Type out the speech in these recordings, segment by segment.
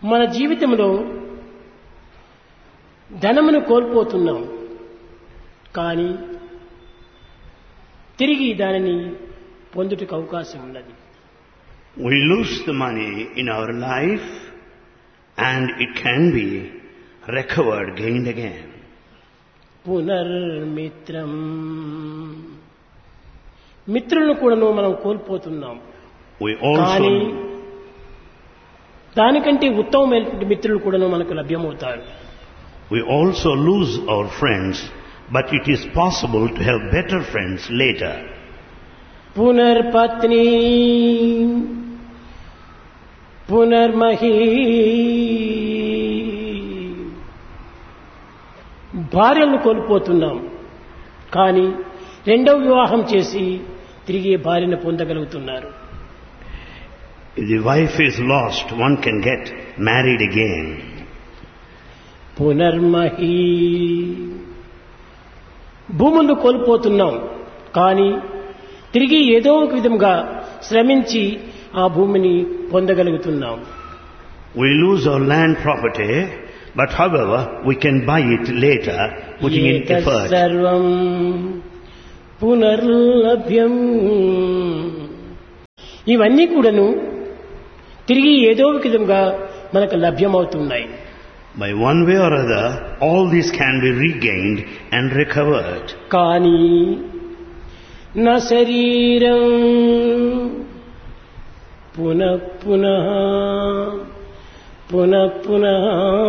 మన జీవితంలో ధనమును కోల్పోతున్నాం, కానీ తిరిగి దానిని పొందుటకు అవకాశం ఉన్నది. We lose the money in our life and it can be recovered, gained again. పునర్మిత్రం, మిత్రులను కూడాను మనం కోల్పోతున్నాం. We కానీ also దానికంటే ఉత్తమమైనటువంటి మిత్రులు కూడాను మనకు లభ్యమవుతారు. We also lose our friends, but it is possible to have better friends later. పునర్పత్ని పునర్మహీ, భార్యలను కోల్పోతున్నాం, కానీ రెండవ వివాహం చేసి తిరిగి భార్యను పొందగలుగుతున్నారు. If the wife is lost, one can get married again. పునర్మహీ, భూములను కోల్పోతున్నాం, కానీ తిరిగి ఏదో ఒక విధంగా శ్రమించి ఆ భూమిని పొందగలుగుతున్నాం. We lose our land property, but however, we can buy it later, putting in effort. సర్వం పునర్లభ్యం, ఇవన్నీ కూడాను తిరిగి ఏదో ఒక విధంగా మనకు లభ్యమవుతున్నాయి. By one way or other, all these can be regained and recovered. కానీ నా శరీరం పునః పునః పునః పునః,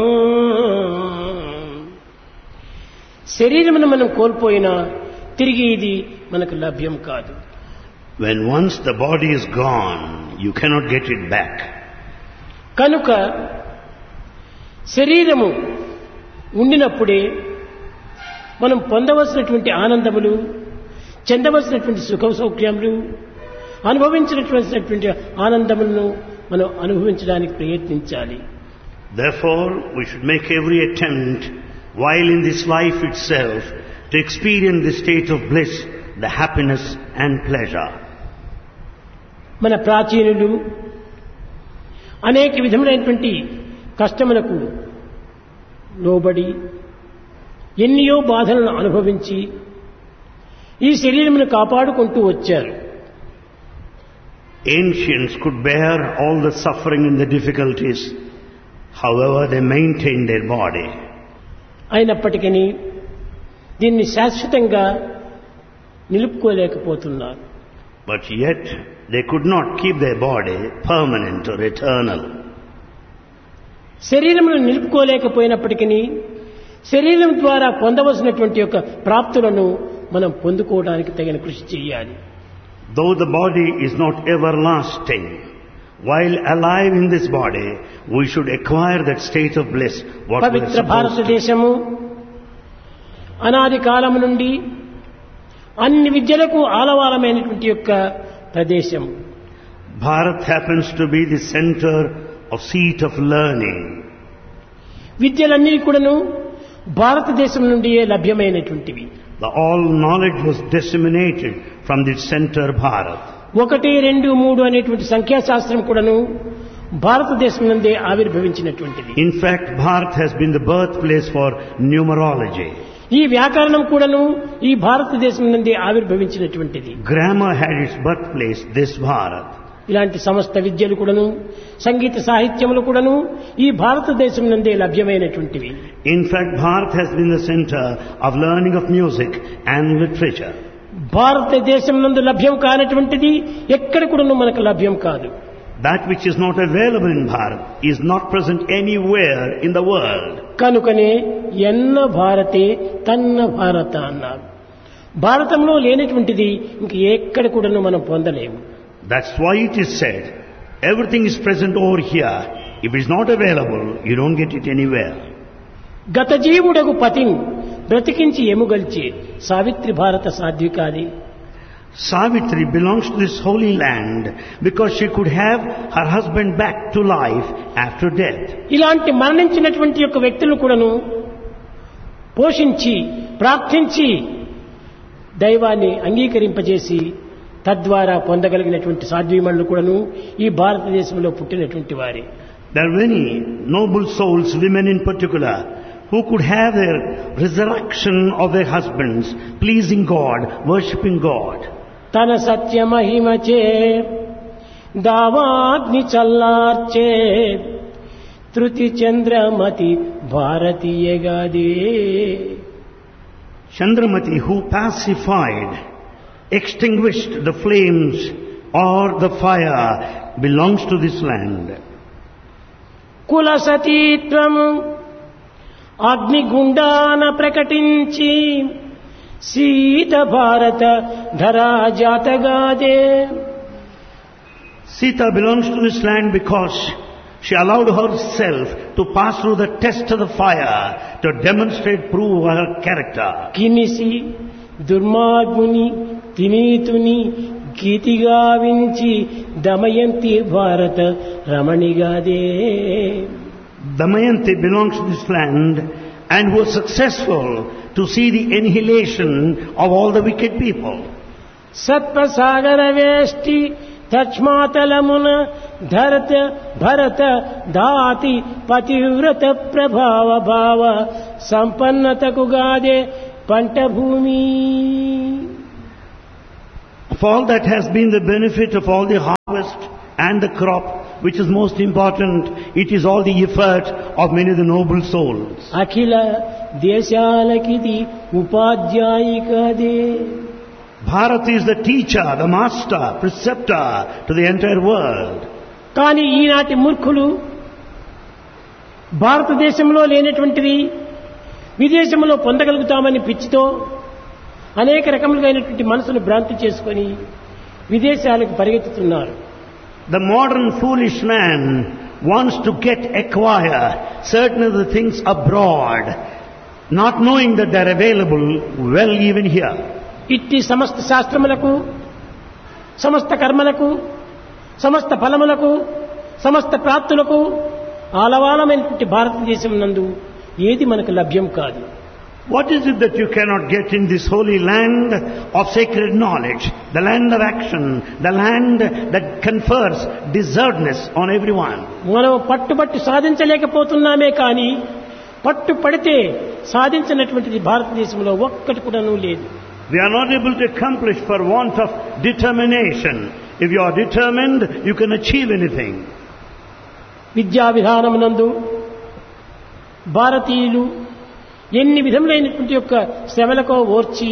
శరీరమును మనం కోల్పోయినా తిరిగి ఇది మనకు లభ్యం కాదు. When once the body is gone, you cannot get it back. కనుక శరీరము ఉండినప్పుడే మనం పొందవలసినటువంటి ఆనందములు, చెందవలసినటువంటి సుఖ సౌఖ్యములు, అనుభవించినటువంటి ఆనందములను మనం అనుభవించడానికి ప్రయత్నించాలి. Therefore, we should make every attempt, while in this life itself, to experience the state of bliss, the happiness and pleasure. మన ప్రాచీనులు అనేక విధములైనటువంటి కష్టములకు లోబడి ఎన్నో బాధలను అనుభవించి ఈ శరీరమును కాపాడుకుంటూ వచ్చారు. Ancients could bear all the suffering and the difficulties, however they maintained their body. అయినప్పటికీ దీన్ని శాశ్వతంగా నిలుపుకోలేకపోతున్నారు. But yet they could not keep their body permanent or eternal. శరీరమును నిలుపుకోలేకపోయినప్పటికీ శరీరం ద్వారా పొందవలసినటువంటి యొక్క ప్రాప్తులను మనం పొందుకోవడానికి తగిన కృషి చేయాలి. Though the body is not everlasting, while alive in this body, we should acquire that state of bliss. What we are Pavitra supposed to. భారతదేశము అనాది కాలము నుండి అన్ని విద్యలకు ఆలవాలమైనటువంటి యొక్క ప్రదేశం. Bharat happens to be the center of seat of learning. విద్యలన్నీ కూడాను భారతదేశం నుండియే లభ్యమైనటువంటివి. All knowledge was disseminated from the center Bharat. 1, 2, 3 అనేటువంటి సంఖ్యాశాస్త్రం కూడాను భారతదేశం నుండే ఆవిర్భవించినటువంటిది. In fact, Bharat has been the birthplace for numerology. ఈ వ్యాకరణం కూడాను ఈ భారతదేశం నుండి ఆవిర్భవించినటువంటిది. Grammar had its birthplace, this Bharat. ఇలాంటి సమస్త విద్యలు కూడాను సంగీత సాహిత్యములు కూడాను ఈ భారతదేశం నుండే లభ్యమైనటువంటివి. In fact, Bharat has been the center of learning of music and literature. భారతదేశం నందు లభ్యం కానటువంటిది ఎక్కడ కూడాను మనకు లభ్యం కాదు. That which is not available in Bharat is not present anywhere in the world. కనుకనే ఎన్న భారతే తన్న భారత అన్నారు. భారతంలో లేనటువంటిది ఇంక ఎక్కడ కూడాను మనం పొందలేము. That's why it is said, everything is present over here. If it is not available, you don't get it anywhere. గత జీవుడగు పతిని బ్రతికించి ఎముగల్చే సావిత్రి భారత సాధ్వికాది. Savitri belongs to this holy land because she could have her husband back to life after death. ఇలాంటి మరణించినటువంటి యొక్క వ్యక్తులను కూడాను పోషించి ప్రార్థించి దైవాన్ని అంగీకరింపజేసి తద్వారా పొందగలిగినటువంటి సాధ్వీమణులు కూడాను ఈ భారతదేశంలో పుట్టినటువంటి వారే. There are many noble souls, women in particular, who could have their resurrection of their husbands, pleasing God, worshipping God. తన సత్య మహిమచే దావాగ్ని చల్లార్చే Tritiya Chandramati భారతీయగాదే. Chandramati, who pacified, extinguished the flames or the fire, belongs to this land. కుల సతీత్వము అగ్నిగుండాన ప్రకటించి సీత భారత ధరా జాతగాదే. Sita belongs to this land because she allowed herself to pass through the test of the fire to demonstrate, prove her character. కినిసి దుర్మార్గుని తినీతుని Geetiga వించి Damayanti భారత రమణిగాదే. Damayanti belongs to this land and was successful to see the annihilation of all the wicked people. సత్పసాగర వేష్టి తచ్మాతలమున ధరత భరత దాతి పతివ్రత ప్రభావ భావ సంపన్నతకు గాదే పంట భూమి. Of all that has been the benefit of all the harvest and the crop, which is most important, it is all the effort of many of the noble souls. Akhila దేశాలకిది ఉపాధ్యాయికదే. Bharat is the teacher, the master, preceptor to the entire world. కానీ ఈనాటి మూర్ఖులు భారతదేశంలో లేనటువంటిది విదేశంలో పొందగలుగుతామని పిచ్చితో అనేక రకములైనటువంటి మనసును భ్రాంతి చేసుకొని విదేశాలకు పరిగెత్తుతున్నారు. The modern foolish man wants to acquire certain of the things abroad, not knowing that they are available well even here. ఇట్టి సమస్త శాస్త్రములకు సమస్త కర్మలకు సమస్త ఫలములకు సమస్త ప్రాప్తులకు ఆలవాలమైనటువంటి భారతదేశం నందు ఏది మనకు లభ్యం కాదు. What is it that you cannot get in this holy land of sacred knowledge, the land of action, the land that confers deservedness on everyone? మనం పట్టుబట్టి సాధించలేకపోతున్నామే కానీ పట్టు పడితే సాధించినటువంటిది భారతదేశంలో ఒక్కటి కూడాను లేదు. We are not able to accomplish for want of determination. If you are determined, you can achieve anything. విద్యా విధానమునందు భారతీయులు ఎన్ని విధములైనటువంటి యొక్క శ్రమలకో ఓర్చి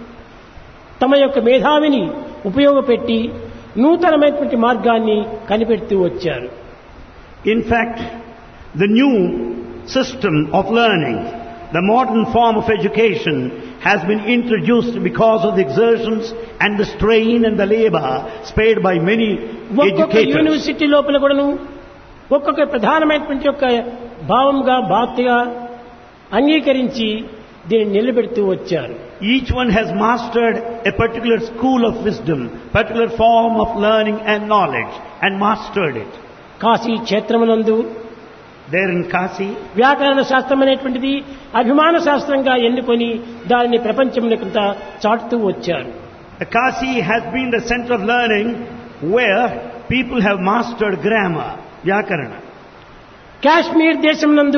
తమ యొక్క మేధావిని ఉపయోగపెట్టి నూతనమైనటువంటి మార్గాన్ని కనిపెడుతూ వచ్చారు. In fact, the new system of learning, the modern form of education, has been introduced because of the exertions and the strain and the labor spared by many ఒక్కొక్క educators. యూనివర్సిటీ లోపల కూడాను ఒక్కొక్క ప్రధానమైనటువంటి యొక్క భావంగా బాధ్యగా అంగీకరించి దీన్ని నిలబెడుతూ వచ్చారు. Each one has mastered a particular school of wisdom, particular form of learning and knowledge, and mastered it. Kashi క్షేత్రమునందు There in Kasi, వ్యాకరణ శాస్త్రం అనేటువంటిది అభిమాన శాస్త్రంగా ఎన్నుకొని దానిని ప్రపంచమునకంతా చాటుతూ వచ్చారు. the Kasi has been the center of learning where people have mastered grammar, Vyakarana. Kashmir దేశం నందు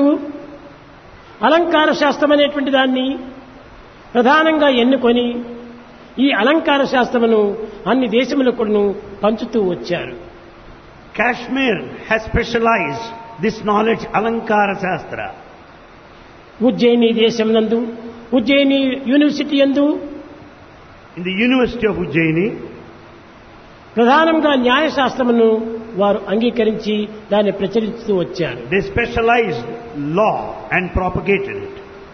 అలంకార శాస్త్రం అనేటువంటి దాన్ని ప్రధానంగా ఎన్నుకొని ఈ అలంకార శాస్త్రమును అన్ని దేశములకు పంచుతూ వచ్చారు. Kashmir has specialized this knowledge, Alankara Shastra. Ujjaini దేశం నందు ఉజ్జయిని యూనివర్సిటీ యందు In the University of Ujjaini, ప్రధానంగా న్యాయశాస్త్రమును వారు అంగీకరించి దాన్ని ప్రచురిస్తూ వచ్చారు. they specialized law and propagated it.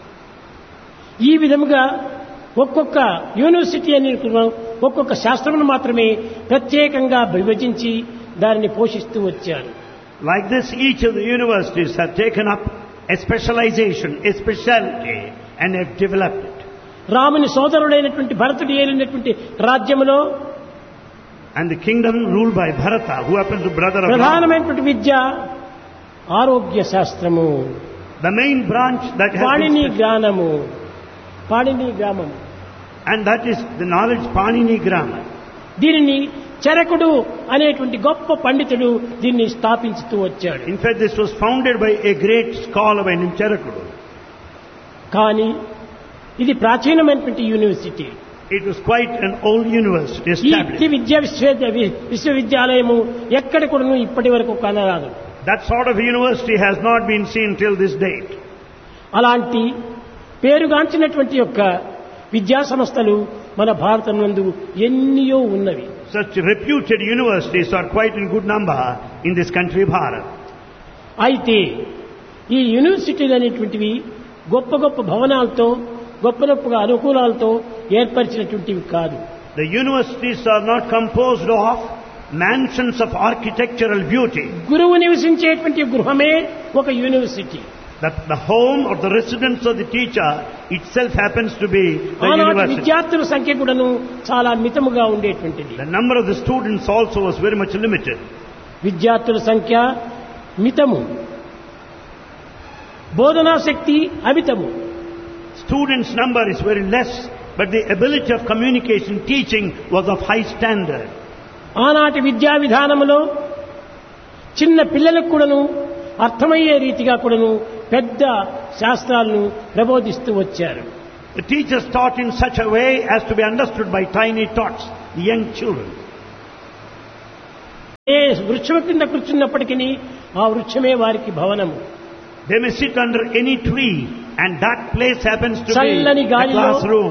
ఈ విధముగా ఒక్కొక్క యూనివర్సిటీ అని ఒక్కొక్క శాస్త్రమును మాత్రమే ప్రత్యేకంగా విభజించి దానిని పోషిస్తూ వచ్చారు. Like this, each of the universities have taken up a specialization, a specialty, and have developed it. రాముని సోదరుడైనటువంటి భరతుడు ఏలినటువంటి రాజ్యములో And the kingdom ruled by Bharata, who happens to be brother of Rama. ప్రధానమైనటువంటి విద్య ఆరోగ్య శాస్త్రము, The main branch that has Panini been జ్ఞానము, పాణిని గ్రామము. and that is the knowledge Panini grammar. దీనిని చరకుడు అనేటువంటి గొప్ప పండితుడు దీన్ని స్థాపించుతూ వచ్చాడు. In fact, this was founded by a great scholar by name Charakudu. కానీ ఇది ప్రాచీనమైనటువంటి university. It was quite an old university ఈ established. విశ్వవిద్యాలయము ఎక్కడ కూడా ఇప్పటి వరకు కనరాదు. That sort of university has not been seen till this date. అలాంటి పేరుగాంచినటువంటి యొక్క విద్యా సంస్థలు మన భారతం నందు ఎన్నో ఉన్నవి. Such reputed universities are quite in good number in this country, Bharat. అయితే ఈ యూనివర్సిటీలు అనేటువంటివి గొప్ప గొప్ప భవనాలతో గొప్ప గొప్ప అనుకూలాలతో ఏర్పరిచినటువంటివి కాదు. The universities are not composed of mansions of architectural beauty. గురువు నివసించేటువంటి గృహమే ఒక university. That the home or the residence of the teacher itself happens to be the ఆనాటి university. విద్యార్థుల సంఖ్య కూడాను చాలా మితముగా ఉండేటువంటిది. The number of the students also was very much limited. విద్యార్థుల సంఖ్య మితము, బోధనా శక్తి అమితము. Students' number is very less, but the ability of communication, teaching was of high standard. ఆనాటి విద్యా విధానములో చిన్న పిల్లలకు కూడాను అర్థమయ్యే రీతిగా కూడాను పెద్ద శాస్త్రాలను ప్రబోధిస్తూ వచ్చారు. The teachers taught in such a way as to be understood by tiny tots, the young children. ఏ వృక్షం కింద కూర్చున్నప్పటికీ ఆ వృక్షమే వారికి భవనము. They may sit under any tree and that place happens to be చల్లని a గాలిలో classroom.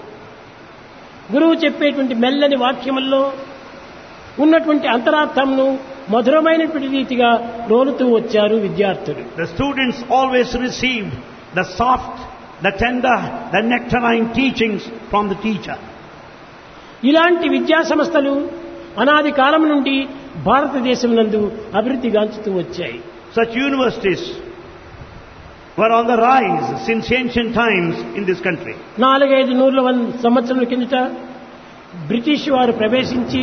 గురువు చెప్పేటువంటి మెల్లని వాక్యముల్లో ఉన్నటువంటి అంతరార్థంను మధురమైనటువంటి రీతిగా రోలుతూ వచ్చారు విద్యార్థులు. The students always received the soft, the tender, the nectarine teachings from the teacher. ఇలాంటి విద్యా సంస్థలు అనాది కాలం నుండి భారతదేశం నందు అభివృద్ధి గాంచుతూ వచ్చాయి. Such universities were on the rise since ancient times in this country. 400 సంవత్సరాల కిందట బ్రిటిష్ వారు ప్రవేశించి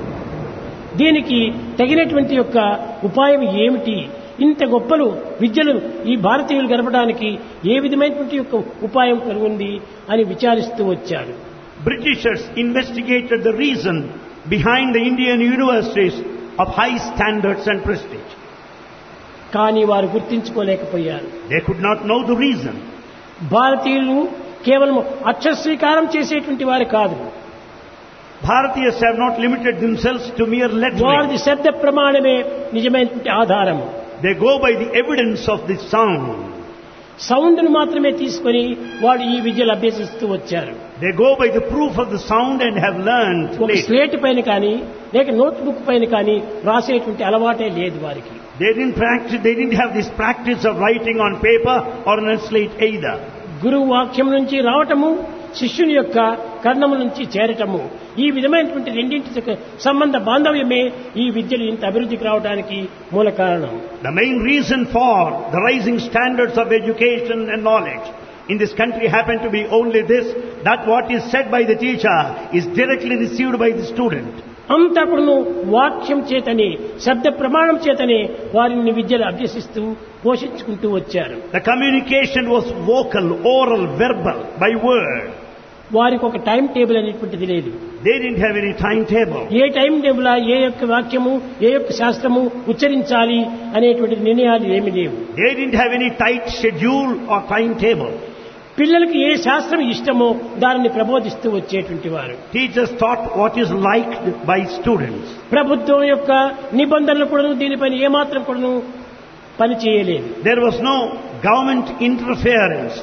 దీనికి తగినటువంటి యొక్క ఉపాయం ఏమిటి, ఇంత గొప్పలు విద్యలు ఈ భారతీయులు గడపడానికి ఏ విధమైనటువంటి యొక్క ఉపాయం కలుగుంది అని విచారిస్తూ వచ్చారు. Britishers investigated the reason behind the Indian universities of high standards and prestige. కానీ వారు గుర్తించుకోలేకపోయారు. They could not know the reason. భారతీయులు కేవలం అక్షరస్వీకారం చేసేటువంటి వారు కాదు. Bharatiyas have not limited themselves to mere lettering. వారిది శబ్ద ప్రమాణమే నిజమైనటువంటి ఆధారము. They go by the evidence of the sound. సౌండ్ను మాత్రమే తీసుకొని వాడు ఈ విద్యలు అభ్యసిస్తూ వచ్చారు. They go by the proof of the sound and have learned ఒక later. స్లేట్ పైన కానీ లేక నోట్ బుక్ పైన కానీ రాసేటువంటి అలవాటే లేదు వారికి. They didn't have this practice of writing on paper or on a slate either. గురువు వాక్యం నుంచి రావటము, శిష్యుని యొక్క కర్ణము నుంచి చేరటము, ఈ విధమైనటువంటి రెండింటి సంబంధ బాంధవ్యమే ఈ విద్యలు ఇంత అభివృద్ధికి రావడానికి మూల కారణం. The main reason for the rising standards of education and knowledge in this country happen to be only this, that what is said by the teacher is directly received by the student. అంతా కూడా వాక్యం చేతనే, శబ్ద ప్రమాణం చేతనే వారిని విద్యలు అభ్యసిస్తూ పోషించుకుంటూ వచ్చారు. The communication was vocal, oral, verbal, by word. వారికి ఒక టైం టేబుల్ అనేటువంటిది లేదు. They didn't have any timetable. A time table, ఏ యొక్క వాక్యము, ఏ యొక్క శాస్త్రము ఉచ్చరించాలి అనేటువంటి నిర్ణయాలు ఏమీ లేవు. They didn't have any tight schedule or timetable. పిల్లలకి ఏ శాస్త్రం ఇష్టమో దానిని ప్రబోధిస్తూ వచ్చేటువంటి వారు. Teachers taught what is liked by students. ప్రభుత్వం యొక్క నిబంధనలు కూడా దీనిపైన ఏమాత్రం కూడా పని చేయలేదు. There was no government interference.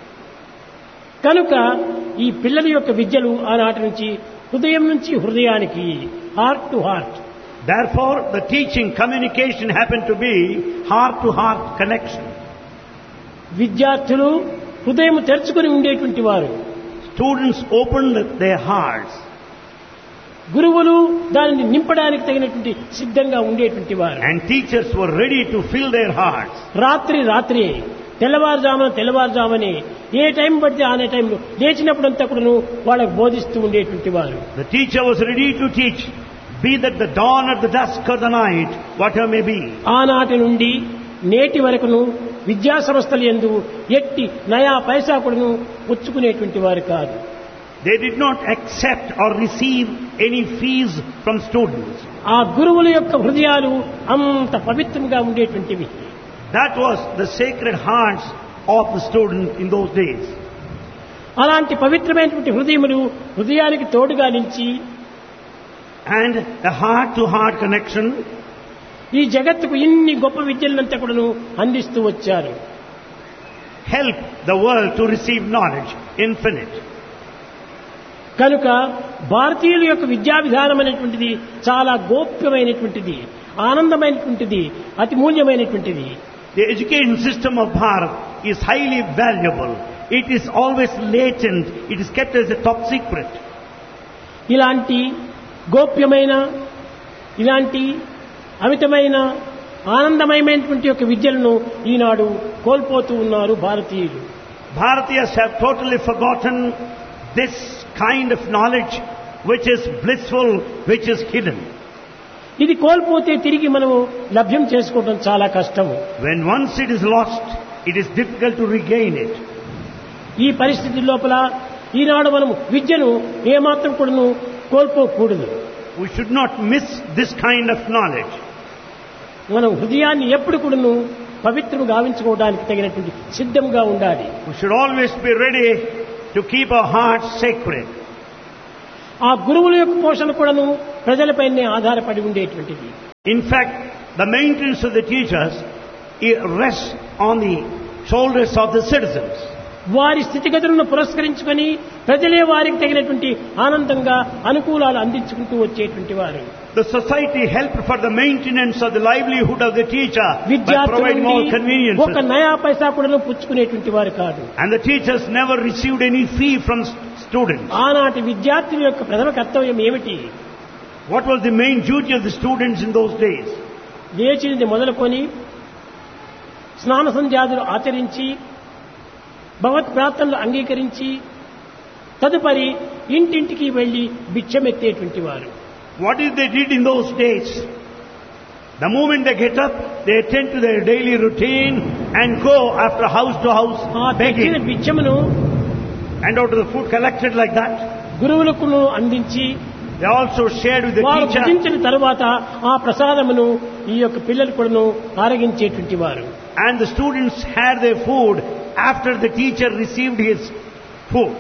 కనుక ఈ పిల్లల యొక్క విద్యలు ఆనాటి నుంచి హృదయం నుంచి హృదయానికి, heart to heart. Therefore, the teaching, communication happened to be heart-to-heart connection. విద్యార్థులు హృదయం తెరుచుకుని ఉండేటువంటి వారు. Students opened their hearts. గురువులు దానిని నింపడానికి తగినటువంటి సిద్ధంగా ఉండేటువంటి వారు. And teachers were ready to fill their hearts. రాత్రి తెల్లవారుజామని ఏ టైం పడితే ఆనే టైంలో లేచినప్పుడంతా కూడా వాళ్ళకు బోధిస్తూ ఉండేటువంటి వారు. The teacher was ready to teach, be that the dawn or the dusk or the night, whatever may be. ఆనాటి నుండి నేటి వరకును విద్యా సంస్థలు యందు ఎట్టి నయా పైసా కూడాను పుచ్చుకునేటువంటి వారు కాదు. They did not accept or receive any fees from students. ఆ గురువుల యొక్క హృదయాలు అంత పవిత్రంగా ఉండేటువంటివి. That was the sacred hearts of the student in those days. అలాంటి పవిత్రమైనటువంటి హృదయానికి తోడుగా నిలిచి And a heart-to-heart connection, ఈ జగత్తుకు ఇన్ని గొప్ప విద్యలంతా కూడాను అందిస్తూ వచ్చారు. help the world to receive knowledge, infinite. కనుక భారతీయుల యొక్క విద్యా విధానం అనేటువంటిది చాలా గోప్యమైనటువంటిది, ఆనందమైనటువంటిది, అతి మూల్యమైనటువంటిది. The education system of Bharat is highly valuable. It is always latent. It is kept as a top secret. ఇలాంటి గోప్యమైన, ఇలాంటి అమితమైన ఆనందమయమైనటువంటి యొక్క విద్యలను ఈనాడు కోల్పోతూ ఉన్నారు భారతీయులు. Bharatiyas have totally forgotten this kind of knowledge which is blissful, which is hidden. ఇది కోల్పోతే తిరిగి మనము లభ్యం చేసుకోవడం చాలా కష్టము. When once it is lost, it is difficult to regain it. ఈ పరిస్థితి లోపల ఈనాడు మనము విద్యను ఏమాత్రం కూడాను కోల్పోకూడదు. We should not miss this kind of knowledge. మనం హృదయాన్ని ఎప్పుడు కూడాను పవిత్రం గావించుకోవడానికి తగినటువంటి సిద్ధంగా ఉండాలి. We should always be ready to keep our hearts sacred. ఆ గురువుల యొక్క పోషణ కూడాను ప్రజలపైనే ఆధారపడి ఉండేటువంటిది. In fact, the maintenance of the teachers rests on the shoulders of the citizens. వారి స్థితిగతులను పురస్కరించుకొని ప్రజలే వారికి తగినటువంటి ఆనందంగా అనుకూలాలు అందించుకుంటూ వచ్చేటువంటి వారు. The society helped for the maintenance of the livelihood of the teacher by విద్యార్థుల providing all నుండి conveniences. ఒక నయా పైసా కూడా పుచ్చుకునేటువంటి వారు కాదు. And the teachers never received any fee from students. ఆనాటి విద్యార్థుల యొక్క ప్రథమ కర్తవ్యం ఏమిటి? What was the main duty of the students in those days? లేచినది మొదలుకొని స్నాన సంధ్యాదులు ఆచరించి భగవత్ ప్రార్థనలు అంగీకరించి తదుపరి ఇంటింటికి వెళ్లి భిక్షమెత్తేటువంటి వారు. What did they did in those days? The moment they get up, they attend to their daily routine and go after house to house ఆ తెచ్చిన begging. భిక్షమును And out of the food collected like that, గురువులకు అందించి they also shared with the వారు teacher. భుజించిన తరువాత ఆ ప్రసాదమును ఈ యొక్క పిల్లలు కూడాను ఆరగించేటువంటి వారు. And the students had their food after the teacher received his food.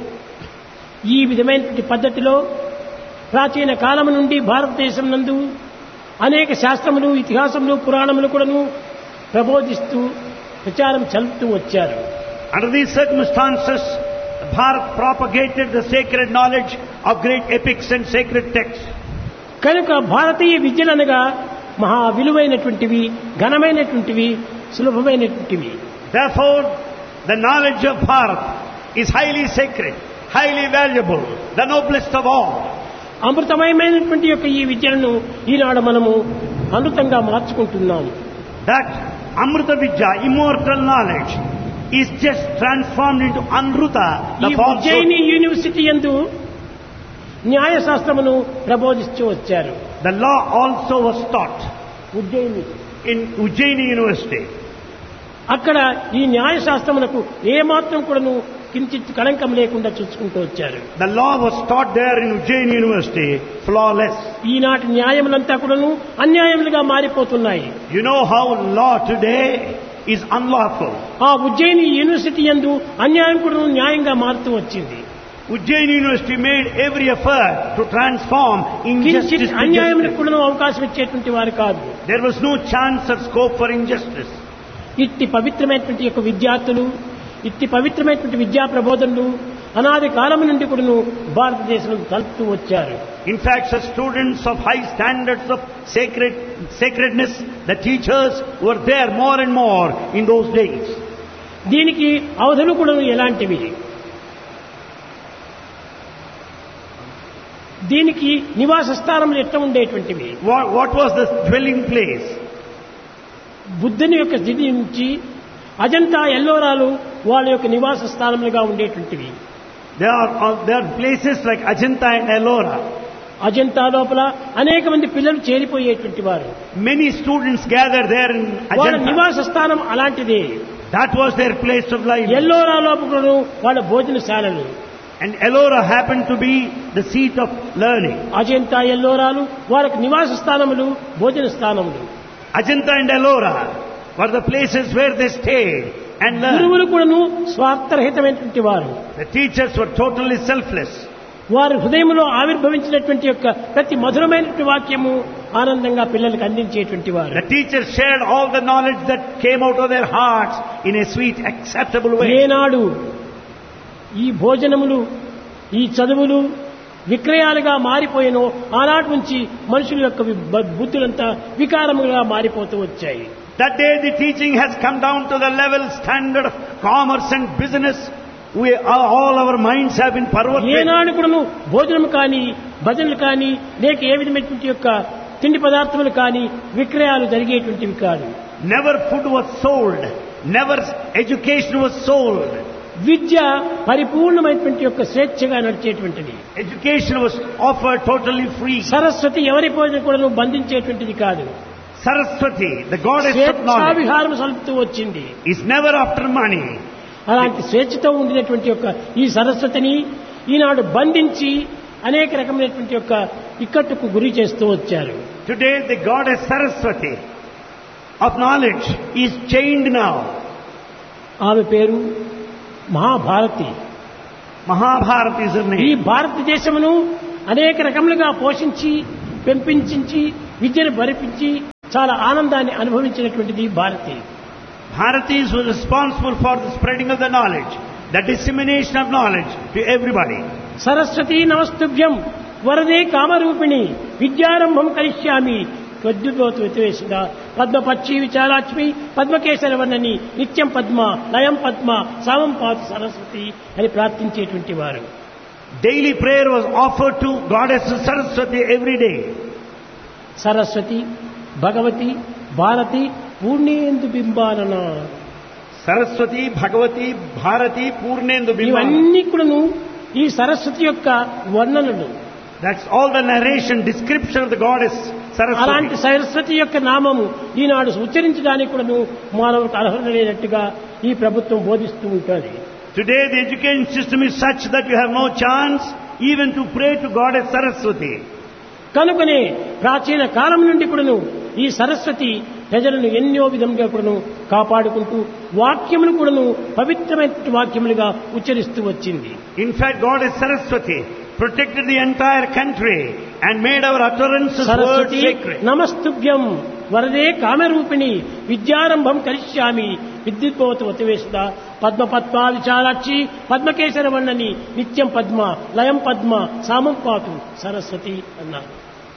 ఈ విధమైనటువంటి పద్ధతిలో ప్రాచీన కాలం నుండి భారతదేశం నందు అనేక శాస్త్రములు, ఇతిహాసములు, పురాణములు కూడాను ప్రబోధిస్తూ ప్రచారం చల్లుతూ వచ్చారు. Under these circumstances, Bharat propagated the sacred knowledge of great epics and sacred texts. కనుక భారతీయ విద్యలనగా మహా విలువైనటువంటివి, ఘనమైనటువంటివి, సులభమైనటువంటివి. Therefore, the knowledge of Bharat is highly sacred, highly valuable, the noblest of all. అమృతమయమైనటువంటి యొక్క ఈ విద్యలను ఈనాడు మనము అమృతంగా మార్చుకుంటున్నాము. That Amrita Vidya, immortal knowledge, is just transformed into Anruta, ఈ the falsehood. Ujjaini university యందు న్యాయశాస్త్రమును ప్రబోధిస్తూ వచ్చారు. The law also was taught Ujjaini in Ujjaini University. అక్కడ ఈ న్యాయశాస్త్రమునకు ఏమాత్రం కూడాను కించిత్ కళంకం లేకుండా చూసుకుంటూ వచ్చారు. The law was taught there in Ujjaini University, flawless. ఈనాటి న్యాయములంతా కూడాను అన్యాయములుగా మారిపోతున్నాయి. You know how law today is unlawful. ఆ ఉజ్జయిని యూనివర్సిటీ యందు అన్యాయం కూడా న్యాయంగా మారుతూ వచ్చింది. Ujjaini University made every effort to transform injustice కించిత్ to అన్యాయములకు justice. కూడా అవకాశం ఇచ్చేటువంటి వారు కాదు. There was no chance or scope for injustice. ఇట్టి పవిత్రమైనటువంటి యొక్క విద్యార్థులు, ఇట్టి పవిత్రమైనటువంటి విద్యా ప్రబోధనలు అనాది కాలం నుండి కూడాను భారతదేశంలో కలుపుతూ వచ్చారు. In fact, such students of high standards of sacredness, the teachers were there more and more in those days. దీనికి అవధులు కూడా ఎలాంటివి? దీనికి నివాస స్థానములు ఎట్లా ఉండేటువంటివి? What was the dwelling place? బుద్ధుని యొక్క స్థితి నుంచి అజంతా ఎల్లోరాలు వాళ్ళ యొక్క నివాస స్థానములుగా ఉండేటువంటివి. There are places like Ajanta and Ellora. Ajanta లోపల అనేక మంది పిల్లలు చేరిపోయేటువంటి వారు. Many students gather there in వాళ్ళ Ajanta. నివాస స్థానం అలాంటిదే. That was their place of life. Ellora లోపల వాళ్ళ భోజనశాలలు. And Ellora happened to be the seat of learning. Ajanta ఎల్లోరాలు వారికి నివాస స్థానములు, భోజన స్థానములు. Ajanta and Ellora were the places where they stayed and learned. గురువులు కూడాను స్వార్థరహితమైనటువంటి వారు. The teachers were totally selfless. వారి హృదయంలో ఆవిర్భవించినటువంటి యొక్క ప్రతి మధురమైనటువంటి వాక్యము ఆనందంగా పిల్లలకు అందించేటువంటి వారు. The teachers shared all the knowledge that came out of their hearts in a sweet, acceptable way. ఏనాడు ఈ భోజనములు, ఈ చదువులు విక్రయాలుగా మారిపోయినో ఆనాటి నుంచి మనుషుల యొక్క బుద్ధులంతా వికారముగా మారిపోతూ వచ్చాయి. That day the teaching has come down to the level standard of commerce and business. All our minds have been perverted. ఏనాడు కూడాను భోజనం కానీ, భజనలు కానీ, లేక ఏ విధమైనటువంటి యొక్క తిండి పదార్థములు కానీ విక్రయాలు జరిగేటువంటివి కాదు. Never food was sold. Never education was sold. విద్య పరిపూర్ణమైనటువంటి యొక్క స్వేచ్ఛగా నడిచేటువంటిది. Education was offered totally free. Saraswati ఎవరి పోయిన కూడా బంధించేటువంటిది కాదు. Saraswati, the goddess of స్వేచ్ఛా knowledge, విహారం సలుపుతూ వచ్చింది. is never after money. అలాంటి స్వేచ్ఛతో ఉండినటువంటి యొక్క ఈ సరస్వతిని ఈనాడు బంధించి అనేక రకమైనటువంటి యొక్క ఇక్కట్టుకు గురి చేస్తూ వచ్చారు. Today the goddess Saraswati of knowledge is chained now. ఆమె పేరు మహాభారతి. Mahabharata is her ఈ name. భారతదేశమును అనేక రకములుగా పోషించి, పెంపించి, విద్యను భరిపించి చాలా ఆనందాన్ని అనుభవించినటువంటిది Bharati. Bharatis were responsible for the spreading of the knowledge, the dissemination of knowledge to everybody. Saraswati నమస్తుభ్యం వరదే కామరూపిణి విద్యారంభం కరిష్యామి త్వద్భుతోతు వితవేశిద పద్మపక్షి విచారాక్ష్మి పద్మకేశరవర్ణని నిత్యం పద్మ లయం పద్మ సామం పాతు సరస్వతి అని ప్రార్థించేటువంటి వారు. Daily prayer was offered to goddess Saraswati every day. Saraswati, Bhagavati, Bharati Purnendu బింబానన. Saraswati, Bhagavati, Bharati, Purnendu Bimbana. ఇవన్నీ కూడాను ఈ సరస్వతి యొక్క వర్ణనలు. That's all the narration, description of the goddess అలాంటి Saraswati. సరస్వతి యొక్క నామము ఈనాడు ఉచ్చరించడానికి కూడాను మానవులకు అర్హత లేనట్టుగా ఈ ప్రభుత్వం బోధిస్తూ ఉంటుంది. Today the education system is such that you have no chance even to pray to goddess Saraswati. కనుకనే ప్రాచీన కాలం నుండి కూడాను ఈ సరస్వతి ప్రజలను ఎన్నో విధంగా కూడాను కాపాడుకుంటూ వాక్యములు కూడాను పవిత్రమైన వాక్యములుగా ఉచ్చరిస్తూ వచ్చింది. In fact, goddess Saraswati protected the entire country and made our utterances words Saraswati sacred. నమస్తుభ్యం వరదే కామరూపిణి విద్యారంభం కరిష్యామి విద్యుద్భవతు వతివేశద పద్మపద్మా విచారాక్షి పద్మకేశర వర్ణని నిత్యం పద్మ లయం పద్మ సామం పాతు సరస్వతి అన్నారు.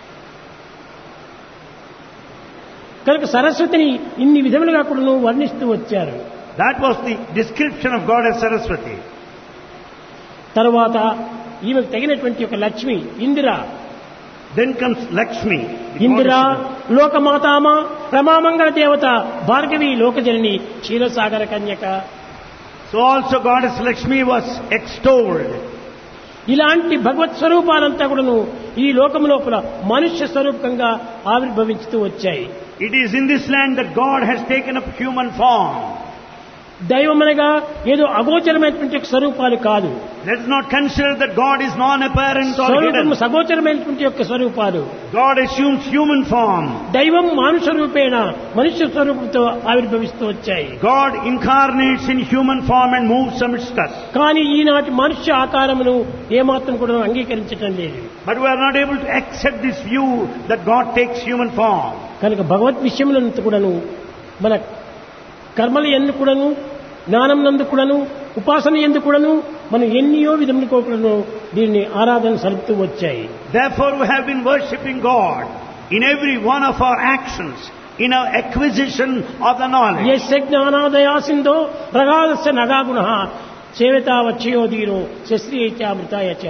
కనుక సరస్వతిని ఇన్ని విధములుగా కూడా వర్ణిస్తూ వచ్చారు. That was the description of goddess Saraswati. తరువాత ఈమెకు తగినటువంటి ఒక Lakshmi Indira. Then comes Lakshmi. the Indira goddess. లోకమాతామ రమామంగళ దేవత భార్గవి లోకజనని క్షీరసాగర కన్యక. So also goddess Lakshmi was extolled. ఇలాంటి భగవత్ స్వరూపాలంతా కూడాను ఈ లోకం లోపల మనుష్య స్వరూపంగా ఆవిర్భవించుతూ వచ్చాయి. It is in this land that God has taken up human form. దైవమనగా ఏదో అగోచరమైనటువంటి స్వరూపాలు కాదు. Let us not consider that God is non-apparent or స్వరూపము hidden. సగోచరమైనటువంటి యొక్క స్వరూపాలు. God assumes human form. దైవం మానుష రూపేణ మనుష్య స్వరూపంతో ఆవిర్భవిస్తూ వచ్చాయి. God incarnates in human form and moves amidst us. కానీ ఈనాటి మనుష్య ఆకారమును ఏమాత్రం కూడా అంగీకరించటం లేదు. But we are not able to accept this view that God takes human form. కనుక భగవత్ విషయములంతా కూడాను మన కర్మల యందు కూడాను జ్ఞానం నందు కూడాను ఉపాసన యందు కూడాను మనం ఎన్నో విధములకు కూడాను దీన్ని ఆరాధన సలుపుతూ వచ్చాయి. Therefore we have been worshipping God in every one of our actions, in our acquisition of the knowledge. యస్య జ్ఞానాదయా సింధో ప్రగాధస్య నగాగుణః సేవితావచ్చయోధీరో శస్త్రీయచామృతాయచ.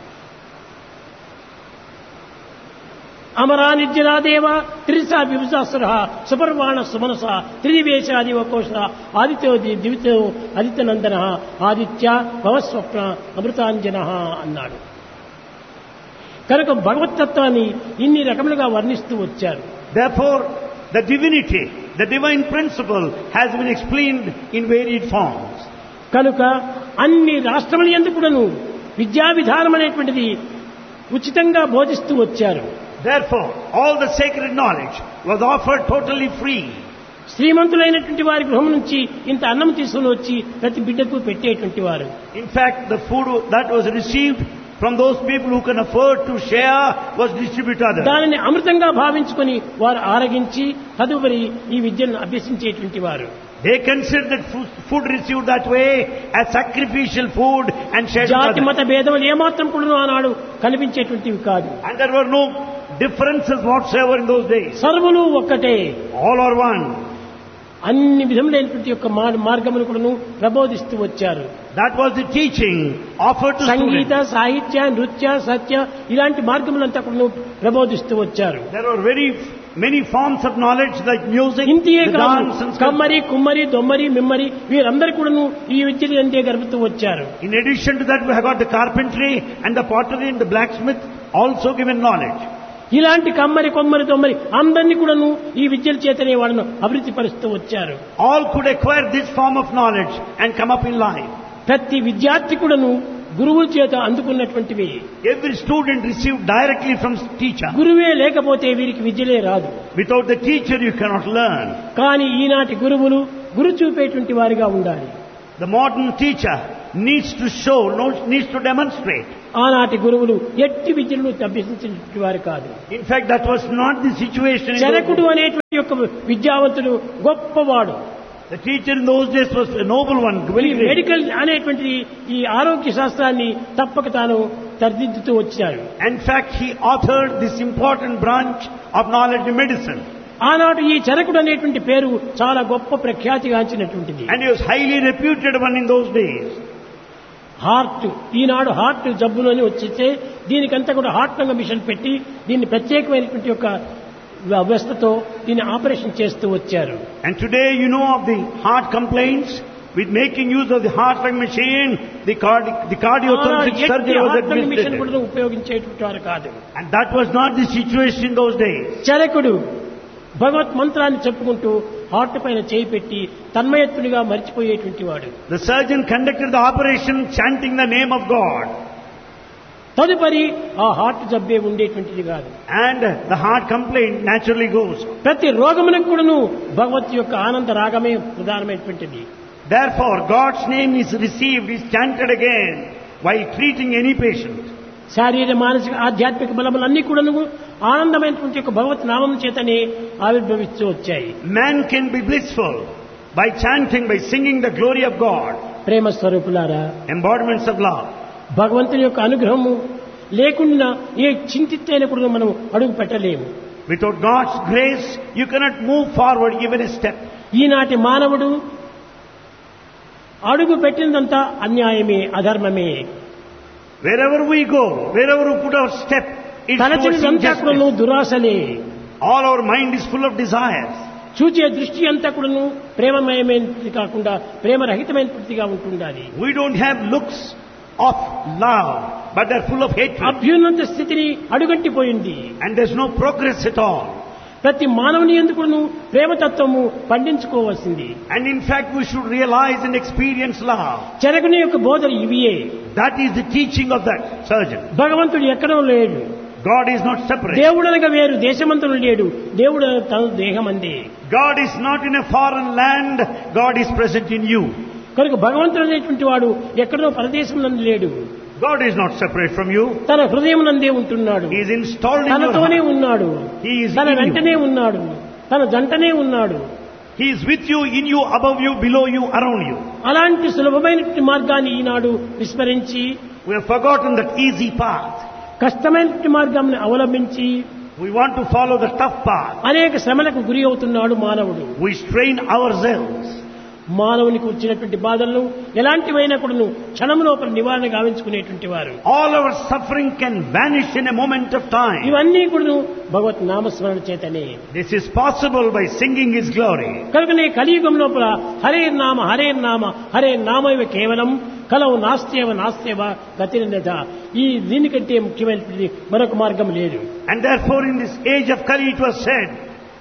అమరా నిర్జనాదేవ త్రిసా విభుజాసుర సుపర్వాణ సుమనస త్రిదివేశాదివకోశ ఆదిత్యో దివితో ఆదిత్యనందన ఆదిత్య భవస్వప్న అమృతాంజన అన్నాడు. కనుక భగవత్తత్వాన్ని ఇన్ని రకములుగా వర్ణిస్తూ వచ్చారు. Therefore the divinity, the divine principle has been explained in varied forms. కనుక అన్ని రాష్ట్రముల యందు కూడాను విద్యా విధానం అనేటువంటిది ఉచితంగా బోధిస్తూ వచ్చారు. Therefore, all the sacred knowledge was offered totally free. శ్రీమంతులైనటువంటి వారి గృహం నుంచి ఇంత అన్నం తీసుకుని వచ్చి ప్రతి బిడ్డకు పెట్టేటువంటి వారు. In fact, the food that was received from those people who can afford to share was distributed to others. దానిని అమృతంగా భావించుకొని వారు ఆరగించి తదుపరి ఈ విద్యను అభ్యసించేటువంటి వారు. They considered that food received that way as sacrificial food and shared with జాతి మత others. భేదములు ఏమాత్రం కూడా ఆనాడు కనిపించేటువంటివి కాదు. And there were no differences whatsoever in those days. సర్వులు ఒక్కటే, All are one. అన్ని విధములైనటువంటి యొక్క మార్గములు కూడాను ప్రబోధిస్తూ వచ్చారు. That was the teaching offered to Sangeetha, students. సాహిత్య, నృత్య, సత్య ఇలాంటి మార్గములంతా కూడాను ప్రబోధిస్తూ వచ్చారు. There were very many forms of knowledge like music, ఇంతియే the కాదు, dance and sculpture. కమ్మరి, కుమ్మరి, దొమ్మరి, మిమ్మరి వీరందరూ కూడాను ఈ విద్యలు అంతే గడుపుతూ వచ్చారు. In addition to that, we have got the carpentry and the pottery and the blacksmith also given knowledge. ఇలాంటి కమ్మరి, కొమ్మరి, దొమ్మరి అందరినీ కూడాను ఈ విద్యల చేతనే వాళ్ళను అభివృద్ధి పరుస్తూ వచ్చారు. All could acquire this form of knowledge and come up in life. ప్రతి విద్యార్థి కూడాను గురువుల చేత అందుకున్నటువంటివి. Every student received directly from teacher. గురువే లేకపోతే వీరికి విద్యలే రాదు. Without the teacher, you cannot learn. కానీ ఈనాటి గురువులు గురు చూపేటువంటి వారిగా ఉండాలి. The modern teacher needs to show, needs to demonstrate. ఆనాటి గురువులు ఎట్టి విద్యలను అభ్యసించినటువంటి వారు కాదు. In fact, that was not the situation. శరకుడు అనేటువంటి యొక్క విద్యావంతుడు గొప్పవాడు. The teacher in those days was a noble one, very ఈ great. మెడికల్ అనేటువంటి ఈ ఆరోగ్య శాస్త్రాన్ని తప్పక తాను తర్దిద్దుతూ వచ్చారు. In fact, he authored this important branch of knowledge in medicine. ఆనాడు ఈ చరకుడు అనేటువంటి పేరు చాలా గొప్ప ప్రఖ్యాతిగాంచినటువంటిది. And he was highly reputed one in those days. Heart, Eenadu heart జబ్బులు అని వచ్చేస్తే దీనికంతా కూడా హార్ట్ రంగ మిషన్ పెట్టి దీన్ని ప్రత్యేకమైనటువంటి యొక్క వ్యవస్థతో దీన్ని ఆపరేషన్ చేస్తూ వచ్చారు. And today you know of the heart complaints with making use of the heart lung machine, the cardiothoracic surgery was heart రంగ మిషన్ administered. కూడా ఉపయోగించేటువంటి వారు కాదు. And that was not the situation in those days. చరకుడు భగవత్ మంత్రాన్ని చెప్పుకుంటూ heart పైన చేయి పెట్టి తన్మయత్తునిగా మరిచిపోయేటువంటి వాడు. The surgeon conducted the operation chanting the name of God. తదుపరి ఆ హార్ట్ జబ్బే ఉండేటువంటిది కాదు. And the heart complaint naturally goes. ప్రతి రోగమునకు కూడాను భగవత్ యొక్క ఆనంద రాగమే ప్రధానమైనటువంటిది. Therefore, God's name is received, is chanted again while treating any patient. శారీర, మానసిక, ఆధ్యాత్మిక బలములన్నీ కూడాను ఆనందమైనటువంటి యొక్క భగవత్ నామం చేతనే ఆవిర్భవిస్తూ వచ్చాయి. Man can be blissful by chanting, by singing the glory of God. ప్రేమ స్వరూపులారా, Embodiments of love. భగవంతుని యొక్క అనుగ్రహము లేకుండా ఏ చింతిత్తైన కూడా మనం అడుగు పెట్టలేము. Without God's grace, you cannot move forward even a step. ఈనాటి మానవుడు అడుగు పెట్టినదంతా అన్యాయమే, అధర్మమే. Wherever we go, wherever we put our step, it's towards తలచినదంతా కూడాను injustice. దురాశలే. All our mind is full of desires. చూచే దృష్టి అంతా కూడాను ప్రేమమయమైనది కాకుండా ప్రేమరహితమైనదిగా ఉంటుండాలి. We don't have looks of love, but they're full of hatred. అభ్యున్నత స్థితిని అడుగంటిపోయింది. And there's no progress at all. ప్రతి మానవుని ఎందుకును ప్రేమతత్వము పండించుకోవాల్సింది. And in fact, we should realize and experience love. చరకుని యొక్క బోధన ఇవియే. That is the teaching of that surgeon. భగవంతుడు ఎక్కడో లేడు. God is not separate. దేవుడనగా వేరు దేశమంతను లేడు. దేవుడు తన దేహమందే. God is not in a foreign land. God is present in you. కనుక భగవంతుడు అనేటువంటి వాడు ఎక్కడో పరదేశం నందు లేడు. God is not separate from you. తన హృదయం నందే ఉంటున్నాడు. He is installed in your తనతోనే heart. ఉన్నాడు. He is తన in వెంటనే you. ఉన్నాడు. తన జంటనే ఉన్నాడు. He is with you, in you, above you, below you, around you. అలాంటి సులభమైనటువంటి మార్గాన్ని ఈనాడు విస్మరించి We have forgotten that easy path. కష్టమైనటువంటి మార్గాన్ని అవలంబించి We want to follow the tough path. అనేక శ్రమలకు గురి అవుతున్నాడు మానవుడు. We strain ourselves. మానవునికి వచ్చినటువంటి బాధలను ఎలాంటివైనా కూడాను క్షణం లోపల నివారణ గావించుకునేటువంటి వారు. All our suffering can vanish in a moment of time. ఇవన్నీ కూడాను భగవత్ నామస్మరణ చేతనే. This is possible by singing His glory. కనుకనే కలియుగం లోపల హరే నామ హరే నామ హరే నామైవ కేవలం కలవు నాస్త్యేవ నాస్త్యేవ గతిర్నథ. ఈ దీనికంటే ముఖ్యమైనటువంటి మరొక మార్గం లేదు. And therefore in this age of Kali it was said,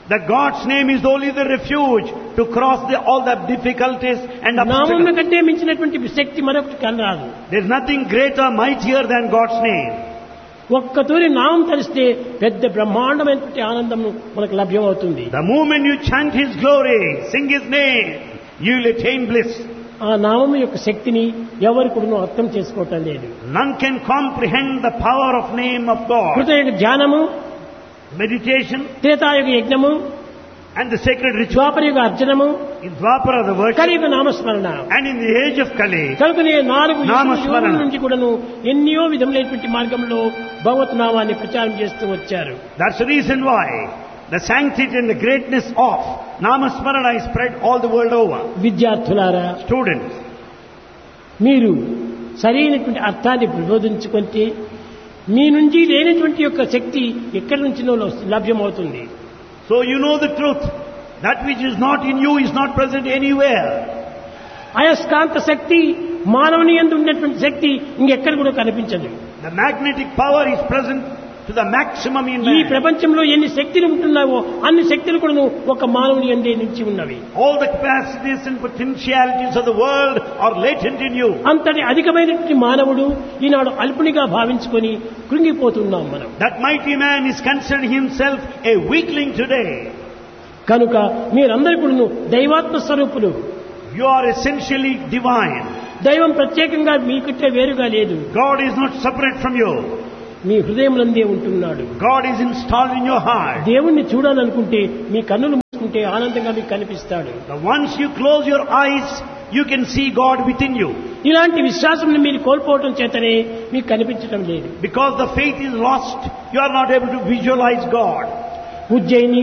That God's name is only the refuge to cross all the difficulties and నామముల obstacles. కంటే మించినటువంటి శక్తి మరొకటి కనరాదు. There is nothing greater, mightier than God's name. ఒక్కతూరి నామం తెలిస్తే పెద్ద బ్రహ్మాండమైనటువంటి ఆనందం మనకు లభ్యమవుతుంది. The moment you chant His glory, sing His name, you will attain bliss. ఆ నామం యొక్క శక్తిని ఎవరు కూడా అర్థం చేసుకోవటం లేదు. None can comprehend the power of name of God. కృతయుగ ధ్యానము, Meditation త్రేతాయుగ యజ్ఞము, and the sacred ritual. Dwaparayuga అర్చనము, In Dwapara the worship, కలియుగ నామస్మరణ. and in the age of Kali, కనుకనే 4 నామస్మరణ. యుగముల నుంచి కూడాను ఎన్నో విధములైనటువంటి మార్గంలో భగవత్ నామాన్ని ప్రచారం చేస్తూ వచ్చారు. that's the reason why the sanctity and the greatness of Namasmarana is spread all the world over. విద్యార్థులారా, Students, మీరు సరైనటువంటి అర్థాన్ని ప్రబోధించుకుంటే మీ నుంచి లేనటువంటి యొక్క శక్తి ఎక్కడి నుంచినో లభ్యమవుతుంది. so you know the truth. That which is not in you is not present anywhere. అయస్కాంత శక్తి మానవుని యందు ఉన్నటువంటి శక్తి ఇంకెక్కడ కూడా కనిపించదు. The magnetic power is present to the maximum in ఈ man. ప్రపంచంలో ఎన్ని శక్తులు ఉంటున్నావో అన్ని శక్తులు కూడా ఒక మానవుని యందే నుంచి ఉన్నవి. All the capacities and potentialities of the world are latent in you. అంతటి అధికమైనటువంటి మానవుడు ఈనాడు అల్పునిగా భావించుకొని కృంగిపోతున్నాం మనం. That mighty man is considering himself a weakling today. కనుక మీరందరూ కూడా దైవాత్మ స్వరూపులు. You are essentially divine. దైవం ప్రత్యేకంగా మీకంటే వేరుగా లేదు. God is not separate from you. మీ హృదయంలోనే ఉంటున్నాడు. God is installed in your heart. దేవుణ్ణి చూడాలనుకుంటే మీ కన్నులు మూసుకుంటే ఆనందంగా మీకు కనిపిస్తాడు. Once you close your eyes, you can see God within you. ఇలాంటి విశ్వాసం మీరు కోల్పోవడం చేతనే మీకు కనిపించడం లేదు. Because the faith is lost, you are not able to visualize God. Ujjaini,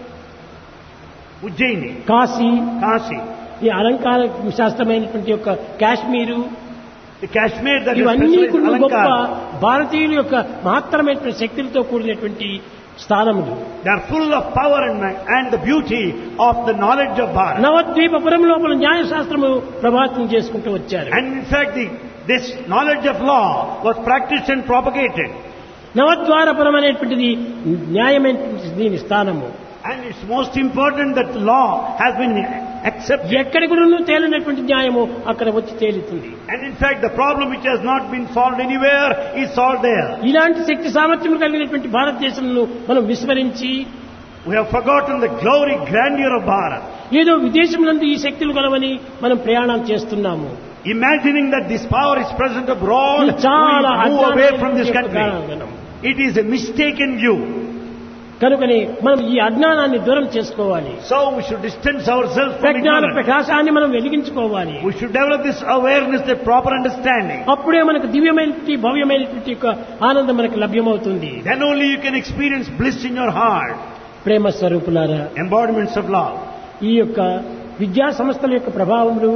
Ujjaini, Kashi, Kasi, ఈ అలంకార శాస్త్రమైనటువంటి యొక్క Kashmir, the Kashmir that is ఇవన్నీ specialized కూడా గొప్ప Alankar, భారతీయుల యొక్క మహత్తరమైనటువంటి శక్తులతో కూడినటువంటి స్థానములు. they are full of power and the beauty of the knowledge of Bharat. నవద్వీపపురం లోపల న్యాయశాస్త్రము ప్రభావితం చేసుకుంటూ వచ్చారు. And in fact, this knowledge of law was practiced and propagated. నవద్వారపురం అనేటువంటిది న్యాయమైనటువంటి దీని స్థానము. And it's most important that law has been accepted. ఎక్కడి కూడా తేలినటువంటి న్యాయము అక్కడ వచ్చి తేలుతుంది. And in fact, the problem which has not been solved anywhere is solved there. ఇలాంటి శక్తి సామర్థ్యం కలిగినటువంటి భారతదేశంలో మనం విస్మరించి We have forgotten the glory, grandeur of Bharat. ఏదో విదేశంలో ఈ శక్తులు కలవని మనం ప్రయాణం చేస్తున్నాము. Imagining that this power is present abroad, ఇది చాలా we move away from this అజ్ఞానం. country. It is a mistaken view. కనుకని మనం ఈ అజ్ఞానాన్ని దూరం చేసుకోవాలి. So we should distance ourselves from ప్రజ్ఞాన ignorance. ప్రకాశాన్ని మనం వెలిగించుకోవాలి. We should develop this awareness, the proper understanding. అప్పుడే మనకు దివ్యమైనటువంటి భవ్యమైనటువంటి యొక్క ఆనందం మనకు లభ్యమవుతుంది. Then only you can experience bliss in your heart. ప్రేమ స్వరూపులారా, Embodiments of love. ఈ యొక్క విద్యా సంస్థల యొక్క ప్రభావములు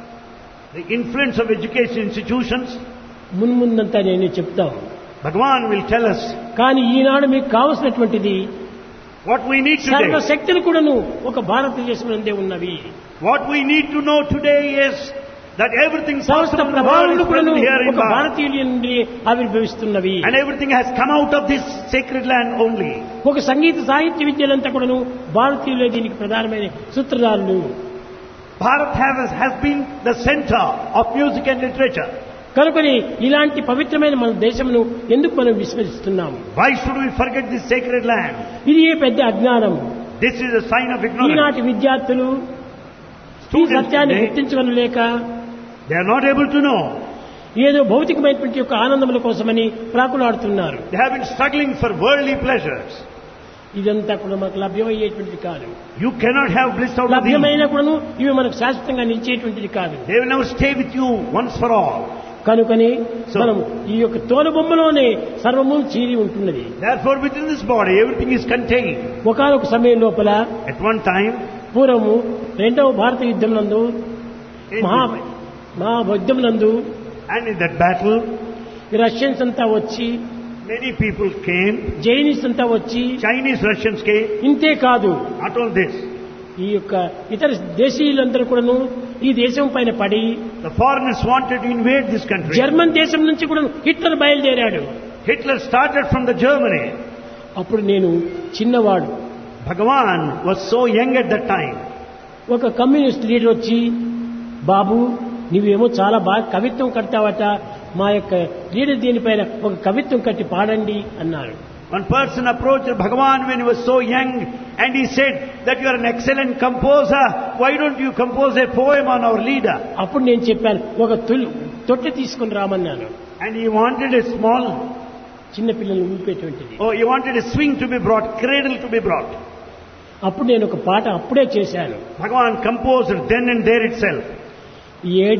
The influence of education institutions. మున్ముందంతా నేను చెప్తాను. Bhagavan will tell us కానీ ఈనాడు మీకు కావలసినటువంటిది what we need సర్వ today. శక్తులు కూడాను ఒక భారతదేశంలోనే ఉన్నవి. What we need to know today is that everything సమస్త possible in the world ప్రభావములు is కూడాను present here in ఒక Bharat. భారతీయుల నుండి ఆవిర్భవిస్తున్నవి. And everything has come out of this sacred land only. ఒక సంగీత సాహిత్య విద్యలంతా కూడాను భారతీయులే దీనికి ప్రధానమైన సూత్రధారులు. Bharat has been the center of music and literature. కనుకొని ఇలాంటి పవిత్రమైన మన దేశమును ఎందుకు మనం విస్మరిస్తున్నాము? Why should we forget this sacred land? ఇది ఏ పెద్ద అజ్ఞానం. This is a sign of ignorance. ఈనాటి విద్యార్థులు ఈ Students సత్యాన్ని today, గుర్తించగలలేక they are not able to know. ఏదో భౌతికమైనటువంటి యొక్క ఆనందముల కోసమని ప్రాకులాడుతున్నారు. They have been struggling for worldly pleasures. ఇదంతా కూడా మనకు లభ్యమయ్యేటువంటిది కాదు. You cannot have bliss out of these. లభ్యమైన కూడాను ఇవి మనకు శాశ్వతంగా నిలిచేటువంటిది కాదు. They will never stay with you once for all. కనుకని So- మనం ఈ యొక్క తోలుబొమ్మలోనే సర్వము చీరి ఉంటున్నది. Therefore, within this body, everything is contained. ఒకానొక సమయం లోపల At one time, పూర్వము రెండవ భారత యుద్ధం నందు మహాయుద్ధం నందు and in that battle, Russians అంతా వచ్చి, many people came. జైనిస్ అంతా వచ్చి, Chinese, Russians came. ఇంతే కాదు Not only this, ఈ యొక్క ఇతర దేశీయులందరూ కూడాను ఈ దేశం పైన పడి the foreigners wanted to invade this country. German దేశం నుంచి కూడా హిట్లర్ బయలుదేరాడు. Hitler started from the Germany. అప్పుడు నేను చిన్నవాడు, Bhagavan was so young at that time. ఒక కమ్యూనిస్ట్ లీడర్ వచ్చి, బాబు నువ్వేమో చాలా బాగా కవిత్వం కడతావట, మా యొక్క లీడర్ దీనిపైన ఒక కవిత్వం కట్టి పాడండి అన్నారు. One person approached Bhagavan when he was so young and he said that you are an excellent composer. Why don't you compose a poem on our leader? అప్పుడు నేను చెప్పాను, ఒక తొట్టె తీసుకుని రామన్నాను. And he wanted a small, చిన్న పిల్లలు ఊపేటువంటిది. he wanted a swing to be brought, cradle to be brought. అప్పుడు నేను ఒక పాట అప్పుడే చేశాను. Bhagavan composed then and there itself. A